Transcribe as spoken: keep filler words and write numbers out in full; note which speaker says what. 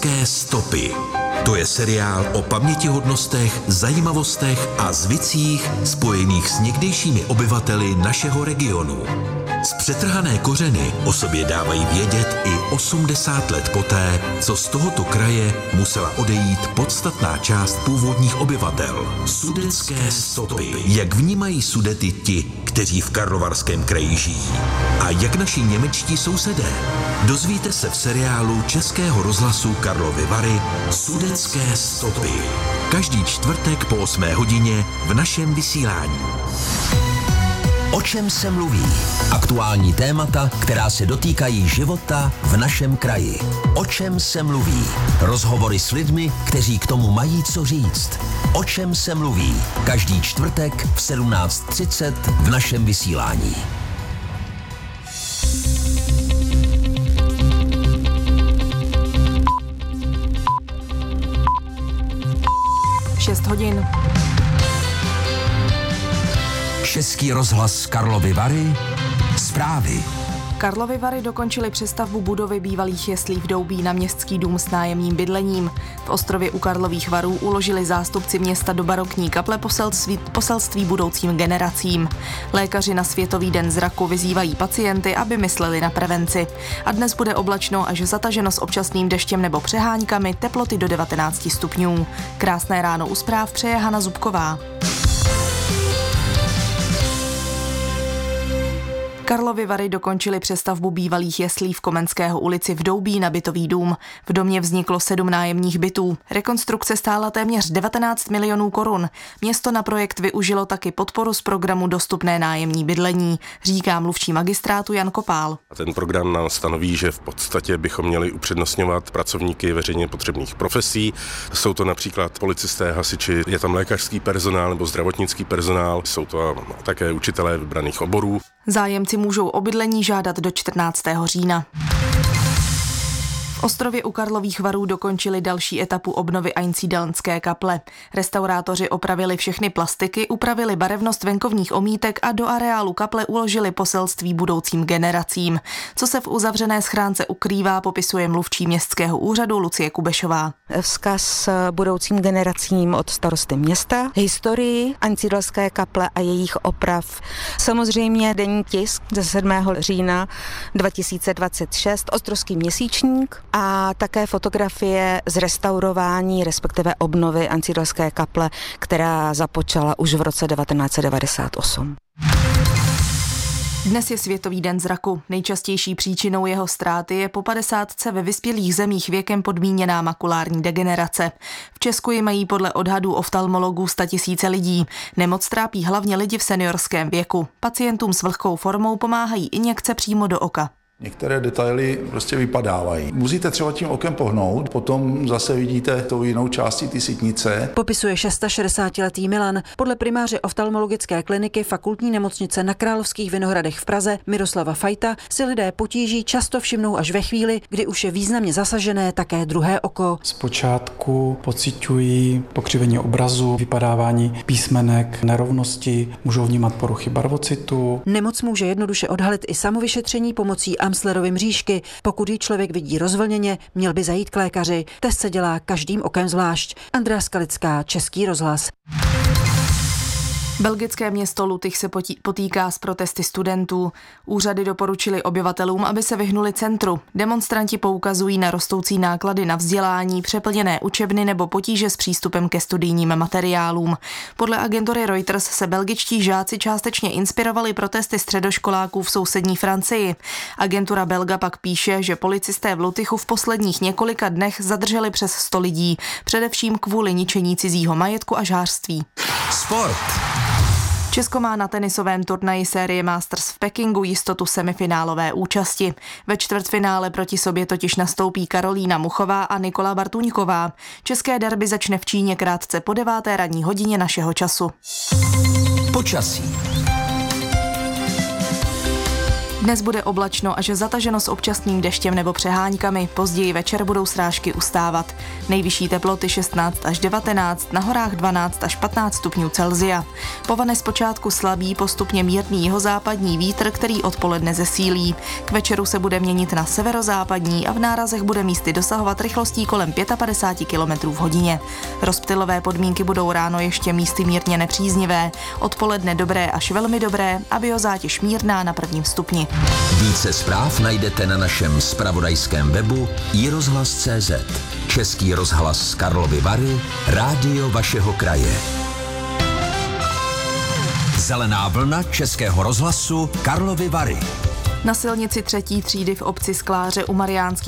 Speaker 1: Sudetské stopy. To je seriál o pamětihodnostech, zajímavostech a zvicích spojených s někdejšími obyvateli našeho regionu. Z přetrhané kořeny o sobě dávají vědět i osmdesát let poté, co z tohoto kraje musela odejít podstatná část původních obyvatel. Sudetské stopy. Jak vnímají Sudety ti, kteří v Karlovarském kraji žijí? A jak naši němečtí sousedé? Dozvíte se v seriálu Českého rozhlasu Karlovy Vary Sudetské stopy. Každý čtvrtek po osmé hodině v našem vysílání.
Speaker 2: O čem se mluví? Aktuální témata, která se dotýkají života v našem kraji. O čem se mluví? Rozhovory s lidmi, kteří k tomu mají co říct. O čem se mluví? Každý čtvrtek v sedmnáct třicet v našem vysílání.
Speaker 3: šest hodin.
Speaker 2: Český rozhlas Karlovy Vary. Zprávy.
Speaker 3: Karlovy Vary dokončily přestavbu budovy bývalých jeslí v Doubí na městský dům s nájemním bydlením. V Ostrově u Karlových Varů uložili zástupci města do barokní kaple poselství, poselství budoucím generacím. Lékaři na Světový den zraku vyzývají pacienty, aby mysleli na prevenci. A dnes bude oblačno až zataženo s občasným deštěm nebo přeháňkami, teploty do devatenáct stupňů. Krásné ráno u zpráv přeje Hana Zubková. Karlovy Vary dokončily přestavbu bývalých jeslí v Komenského ulici v Doubí na bytový dům. V domě vzniklo sedm nájemních bytů. Rekonstrukce stála téměř devatenáct milionů korun. Město na projekt využilo taky podporu z programu Dostupné nájemní bydlení, říká mluvčí magistrátu Jan Kopál.
Speaker 4: Ten program nám stanoví, že v podstatě bychom měli upřednostňovat pracovníky veřejně potřebných profesí. Jsou to například policisté, hasiči, je tam lékařský personál nebo zdravotnický personál, jsou to také učitelé vybraných oborů.
Speaker 3: Zájemci můžou o bydlení žádat do čtrnáctého října. V Ostrově u Karlových Varů dokončili další etapu obnovy Einsiedelnské kaple. Restaurátoři opravili všechny plastiky, upravili barevnost venkovních omítek a do areálu kaple uložili poselství budoucím generacím. Co se v uzavřené schránce ukrývá, popisuje mluvčí městského úřadu Lucie Kubešová.
Speaker 5: Vzkaz budoucím generacím od starosty města, historii Einsiedelské kaple a jejich oprav. Samozřejmě denní tisk ze sedmého října dva tisíce dvacet šest, Ostrovský měsíčník, a také fotografie z restaurování, respektive obnovy Einsiedelské kaple, která započala už v roce devatenáct set devadesát osm.
Speaker 3: Dnes je Světový den zraku. Nejčastější příčinou jeho ztráty je po padesátce ve vyspělých zemích věkem podmíněná makulární degenerace. V Česku ji mají podle odhadů oftalmologů statisíce lidí. Nemoc trápí hlavně lidi v seniorském věku. Pacientům s vlhkou formou pomáhají injekce přímo do oka.
Speaker 6: Některé detaily prostě vypadávají. Musíte třeba tím okem pohnout, potom zase vidíte tou jinou částí ty sítnice.
Speaker 7: Popisuje šedesátišestiletý Milan. Podle primáře oftalmologické kliniky Fakultní nemocnice na Královských Vinohradech v Praze Miroslava Fajta si lidé potíží často všimnou až ve chvíli, kdy už je významně zasažené také druhé oko.
Speaker 8: Zpočátku pociťují pokřivení obrazu, vypadávání písmenek, nerovnosti, můžou vnímat poruchy barvocitu.
Speaker 7: Nemoc může jednoduše odhalit i samovyšetření pomocí Amslerovy mřížky. Pokud ji člověk vidí rozvlněně, měl by zajít k lékaři. Test se dělá každým okem zvlášť. Andrea Skalická, Český rozhlas.
Speaker 3: Belgické město Lutych se potýká s protesty studentů. Úřady doporučily obyvatelům, aby se vyhnuli centru. Demonstranti poukazují na rostoucí náklady na vzdělání, přeplněné učebny nebo potíže s přístupem ke studijním materiálům. Podle agentury Reuters se belgičtí žáci částečně inspirovali protesty středoškoláků v sousední Francii. Agentura Belga pak píše, že policisté v Lutychu v posledních několika dnech zadrželi přes sto lidí, především kvůli ničení cizího majetku a žhářství.
Speaker 2: Sport.
Speaker 3: Česko má na tenisovém turnaji série Masters v Pekingu jistotu semifinálové účasti. Ve čtvrtfinále proti sobě totiž nastoupí Karolína Muchová a Nikola Bartuňková. České derby začne v Číně krátce po deváté ranní hodině našeho času.
Speaker 2: Počasí.
Speaker 3: Dnes bude oblačno až zataženo s občasným deštěm nebo přeháňkami. Později večer budou srážky ustávat. Nejvyšší teploty šestnáct až devatenáct, na horách dvanáct až patnáct stupňů Celsia. Povane zpočátku slabý, postupně mírný jihozápadní vítr, který odpoledne zesílí. K večeru se bude měnit na severozápadní a v nárazech bude místy dosahovat rychlostí kolem padesát pět kilometrů v hodině. Rozptylové podmínky budou ráno ještě místy mírně nepříznivé, odpoledne dobré až velmi dobré a biozátěž mírná na prvním stupni.
Speaker 2: Více zpráv najdete na našem zpravodajském webu i rozhlas tečka cé zet. Český rozhlas z Karlovy Vary, rádio vašeho kraje. Zelená vlna Českého rozhlasu Karlovy Vary.
Speaker 3: Na silnici třetí třídy v obci Skláře u Mariánských